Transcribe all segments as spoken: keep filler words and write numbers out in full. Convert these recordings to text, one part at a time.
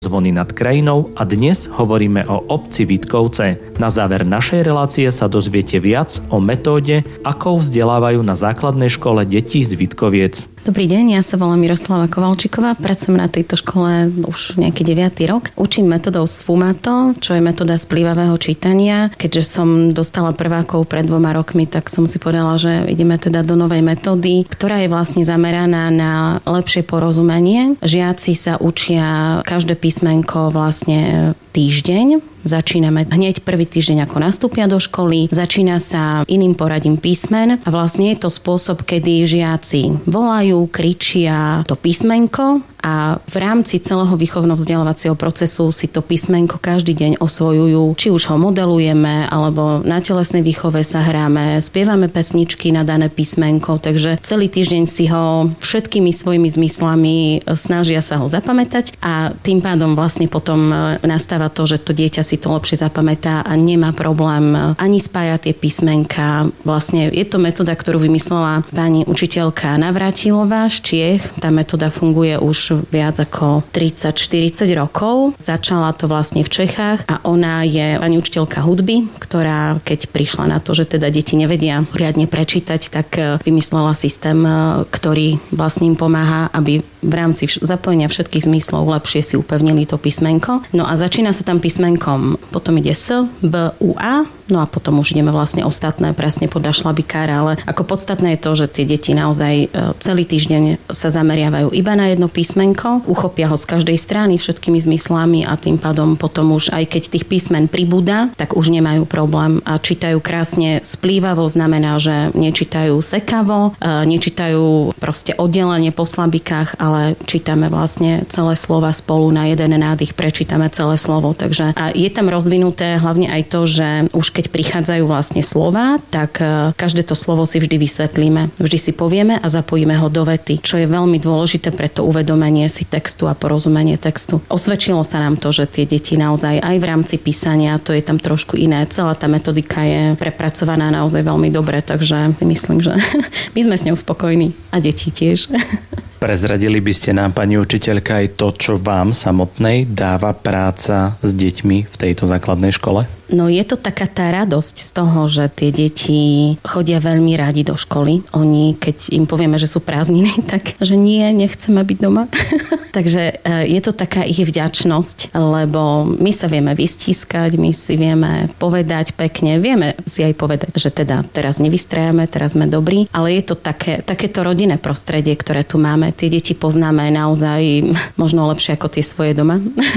Zvony nad krajinou a dnes hovoríme o obci Vítkovce. Na záver našej relácie sa dozviete viac o metóde, akou vzdelávajú na základnej škole detí z Vítkoviec. Dobrý deň, ja sa volám Miroslava Kovalčíková, pracujem na tejto škole už nejaký deviaty rok. Učím metodou Sfumato, čo je metóda splývavého čítania. Keďže som dostala prvákov pred dvoma rokmi, tak som si povedala, že ideme teda do novej metódy, ktorá je vlastne zameraná na lepšie porozumenie. Žiaci sa učia každé písmenko vlastne týždeň. Začíname hneď prvý týždeň, ako nastúpia do školy. Začína sa iným poradím písmen a vlastne je to spôsob, kedy žiaci volajú, kričia to písmenko a v rámci celého výchovno-vzdelávacieho procesu si to písmenko každý deň osvojujú. Či už ho modelujeme, alebo na telesnej výchove sa hráme, spievame pesničky na dané písmenko, takže celý týždeň si ho všetkými svojimi zmyslami snažia sa ho zapamätať a tým pádom vlastne potom nastáva to, že to dieťa si to lepšie zapamätá a nemá problém ani spájať tie písmenka. Vlastne je to metóda, ktorú vymyslela pani učiteľka Navrátilová z Čiech. Tá metóda funguje už viac ako tridsať štyridsať rokov. Začala to vlastne v Čechách a ona je pani učiteľka hudby, ktorá keď prišla na to, že teda deti nevedia riadne prečítať, tak vymyslela systém, ktorý vlastne im pomáha, aby v rámci zapojenia všetkých zmyslov lepšie si upevnili to písmenko. No a začína sa tam písmenkom, potom ide S, B, U, A, no a potom už ideme vlastne ostatné presne podľa šlabikára, ale ako podstatné je to, že tie deti naozaj celý týždeň sa zameriavajú iba na jedno písmenko, uchopia ho z každej strany všetkými zmyslami a tým pádom potom už aj keď tých písmen pribúda, tak už nemajú problém a čítajú krásne splývavo, znamená, že nečítajú sekavo, nečítajú proste oddelenie po slabikách, ale čítame vlastne celé slova spolu na jeden nádych, prečítame celé slovo, takže a je tam rozvinuté hlavne aj to, že už keď prichádzajú vlastne slova, tak každé to slovo si vždy vysvetlíme. Vždy si povieme a zapojíme ho do vety, čo je veľmi dôležité pre to uvedomenie si textu a porozumenie textu. Osvedčilo sa nám to, že tie deti naozaj aj v rámci písania, to je tam trošku iné. Celá tá metodika je prepracovaná naozaj veľmi dobre, takže myslím, že my sme s ňou spokojní a deti tiež. Prezradili by ste nám, pani učiteľka, aj to, čo vám samotnej dáva práca s deťmi v tejto základnej škole? No je to taká tá radosť z toho, že tie deti chodia veľmi rádi do školy. Oni, keď im povieme, že sú prázdniny, tak že nie, nechceme byť doma. Takže je to taká ich vďačnosť, lebo my sa vieme vystískať, my si vieme povedať pekne, vieme si aj povedať, že teda teraz nevystrajame, teraz sme dobrí, ale je to také, takéto rodinné prostredie, ktoré tu máme. Tie deti poznáme naozaj možno lepšie ako tie svoje doma.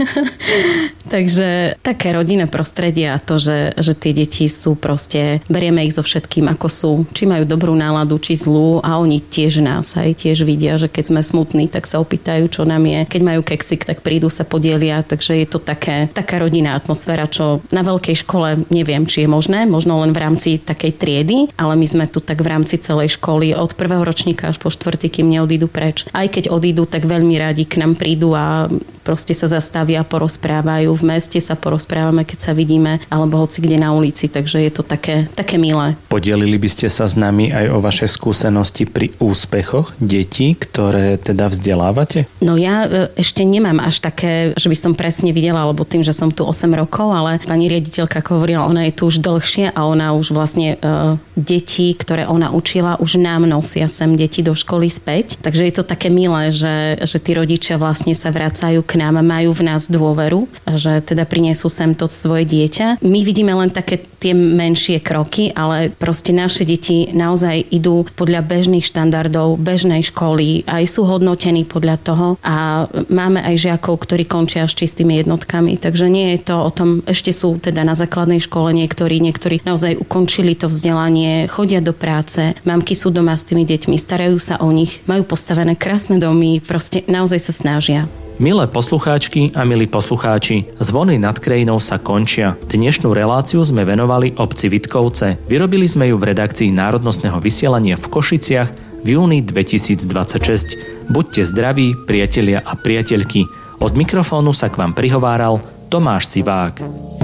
Takže také rodinné prostredie a to, že, že tie deti sú proste, berieme ich so všetkým ako sú, či majú dobrú náladu, či zlú a oni tiež nás aj tiež vidia, že keď sme smutní, tak sa opýtajú, čo nám je. Keď majú keksik, tak prídu sa podielia, takže je to také, taká rodinná atmosféra, čo na veľkej škole neviem, či je možné, možno len v rámci takej triedy, ale my sme tu tak v rámci celej školy od prvého ročníka až po štvrtý, kým neodídu preč. Aj keď odídu, tak veľmi radi k nám prídu a proste sa zastavia, porozprávajú. V meste sa porozprávame, keď sa vidíme, alebo hoci kde na ulici, takže je to také, také milé. Podelili by ste sa s nami aj o vaše skúsenosti pri úspechoch detí, ktoré teda vzdelávate? No ja ešte nemám až také, že by som presne videla, lebo tým, že som tu osem rokov, ale pani riaditeľka hovorila, ona je tu už dlhšie a ona už vlastne e, deti, ktoré ona učila, už nám nosia sem deti do školy späť. Takže je to také milé, že, že tí rodičia vlastne sa vracajú k nám, majú v nás dôveru, že teda prinesú sem to svoje dieťa. My vidíme len také tie menšie kroky, ale proste naše deti naozaj idú podľa bežných štandardov, bežnej školy, aj sú hodnotení podľa toho a máme aj žiakov, ktorí končia s čistými jednotkami, takže nie je to o tom, ešte sú teda na základnej škole niektorí, niektorí naozaj ukončili to vzdelanie, chodia do práce, mamky sú doma s tými deťmi, starajú sa o nich, majú postavené krásne domy, proste naozaj sa snažia. Milé poslucháčky a milí poslucháči, Zvony nad krajinou sa končia. Dnešnú reláciu sme venovali obci Vítkovce. Vyrobili sme ju v redakcii Národnostného vysielania v Košiciach v júni dvetisícdvadsaťšesť. Buďte zdraví, priatelia a priateľky. Od mikrofónu sa k vám prihováral Tomáš Sivák.